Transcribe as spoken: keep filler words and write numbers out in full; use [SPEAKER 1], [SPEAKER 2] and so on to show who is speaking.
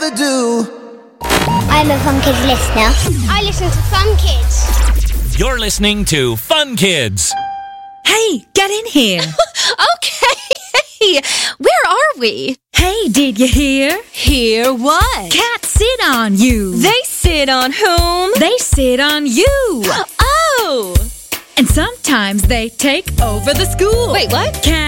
[SPEAKER 1] ever do.
[SPEAKER 2] I'm a Fun Kids listener. I listen to Fun Kids.
[SPEAKER 3] You're listening to Fun Kids.
[SPEAKER 4] Hey, get in here.
[SPEAKER 5] Okay. Hey, where are we?
[SPEAKER 4] Hey, did you hear?
[SPEAKER 5] Hear what?
[SPEAKER 4] Cats sit on you.
[SPEAKER 5] They sit on whom?
[SPEAKER 4] They sit on you.
[SPEAKER 5] Oh.
[SPEAKER 4] And sometimes they take over the school.
[SPEAKER 5] Wait, what?
[SPEAKER 4] Cats